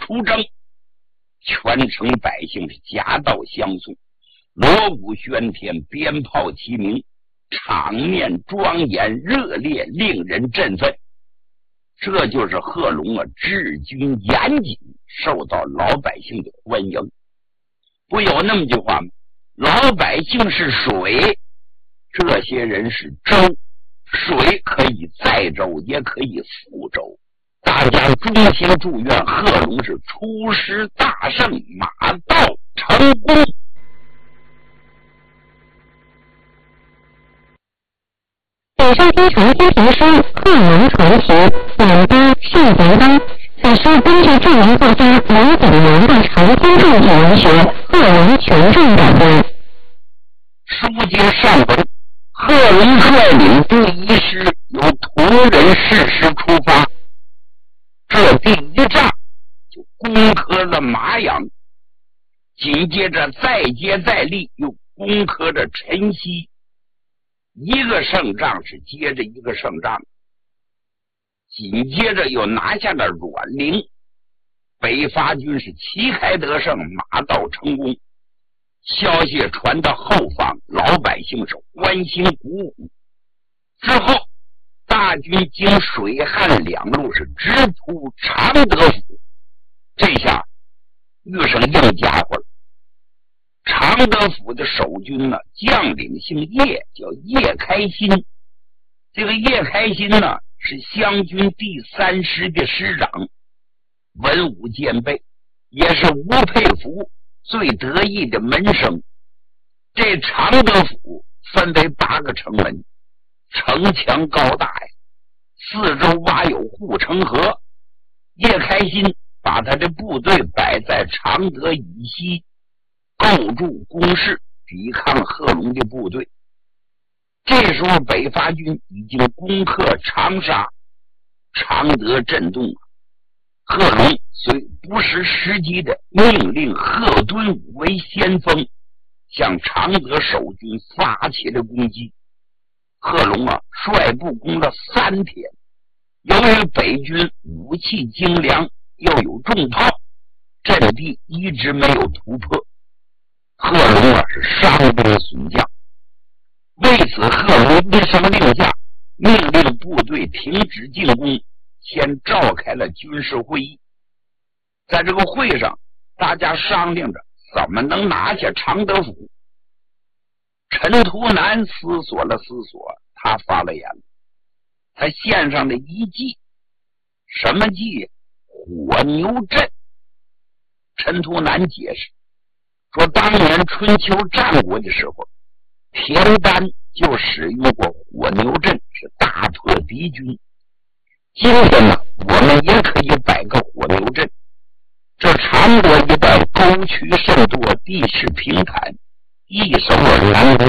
出征，全城百姓是夹道相送，锣鼓喧天，鞭炮齐鸣，场面庄严热烈，令人振奋。这就是贺龙治军严谨，受到老百姓的欢迎。不有那么句话吗？老百姓是水，这些人是舟，水可以载舟，也可以覆舟。大家衷心祝愿贺龙是出师大胜，马到成功。 以上听从听评书《贺龙传奇》演播盛德刚，此书根据著名作家刘炳元的长篇传记文学《贺龙全传》改编。 书接上文，贺龙率领第一师由铜仁市师出发，这第一仗就攻克了麻阳，紧接着再接再厉，又攻克了陈豨。一个胜仗是接着一个胜仗，紧接着又拿下了阮陵，北伐军是旗开得胜，马到成功。消息传到后方，老百姓是欢欣鼓舞。之后大军经水旱两路是直扑常德府，这下遇上硬家伙了。常德府的守军呢，将领姓叶，叫叶开心。这个叶开心呢，是湘军第3师的师长，文武兼备，也是吴佩孚最得意的门生。这常德府分为8个城门，城墙高大呀，四周挖有护城河。叶开心把他的部队摆在常德以西，构筑工事，抵抗贺龙的部队。这时候北伐军已经攻克长沙，常德震动了。贺龙虽不失时机的命令贺敦武为先锋，向常德守军发起了攻击。贺龙率部攻了3天，由于北军武器精良，又有重炮，阵地一直没有突破。贺龙是伤兵损将，为此贺龙一声令下，命令部队停止进攻，先召开了军事会议。在这个会上，大家商量着怎么能拿下常德府。陈图南思索了思索，他发了言了，他献上了一计。什么计？火牛阵。陈图南解释说，当年春秋战国的时候，田丹就使用过火牛阵，是大破敌军。今天呢，我们也可以摆个火牛阵。这常德一带沟渠甚多，地势平坦，易守难攻。